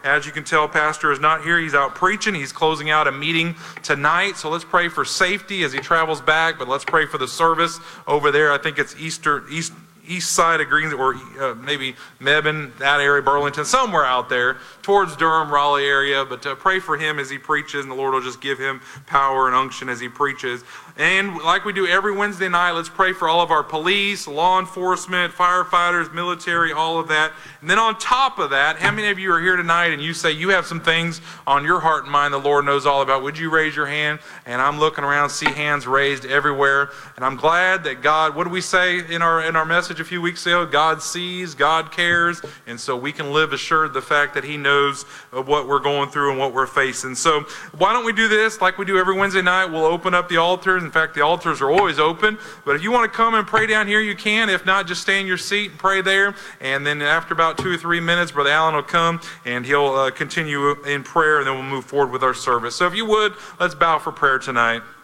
As you can tell, Pastor is not here. He's out preaching. He's closing out a meeting tonight. So let's pray for safety as he travels back, but let's pray for the service over there. I think it's east side of Greens, or maybe Mebane, that area, Burlington, somewhere out there towards Durham, Raleigh area. But pray for him as he preaches, and the Lord will just give him power and unction as he preaches. And like we do every Wednesday night, let's pray for all of our police, law enforcement, firefighters, military, all of that. And then on top of that, how many of you are here tonight and you say you have some things on your heart and mind the Lord knows all about? Would you raise your hand? And I'm looking around, see hands raised everywhere. And I'm glad that God, what did we say in our message a few weeks ago? God sees, God cares, and so we can live assured the fact that He knows of what we're going through and what we're facing. So why don't we do this like we do every Wednesday night? We'll open up the altars. In fact, the altars are always open. But if you want to come and pray down here, you can. If not, just stay in your seat and pray there. And then after about 2 or 3 minutes, Brother Allen will come and he'll continue in prayer, and then we'll move forward with our service. So if you would, let's bow for prayer tonight.